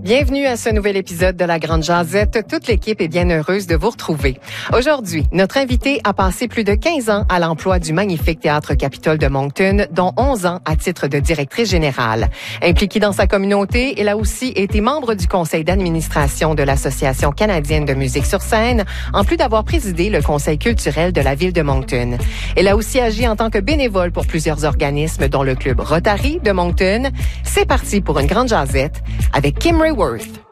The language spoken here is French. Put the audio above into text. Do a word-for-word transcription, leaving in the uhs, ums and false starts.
Bienvenue à ce nouvel épisode de La Grande Jazette. Toute l'équipe est bien heureuse de vous retrouver. Aujourd'hui, notre invité a passé plus de quinze ans à l'emploi du magnifique Théâtre Capitole de Moncton, dont onze ans à titre de directrice générale. Impliquée dans sa communauté, elle a aussi été membre du conseil d'administration de l'Association canadienne de musique sur scène, en plus d'avoir présidé le conseil culturel de la ville de Moncton. Elle a aussi agi en tant que bénévole pour plusieurs organismes, dont le club Rotary de Moncton. C'est parti pour une grande jazette avec Kim Rayworth.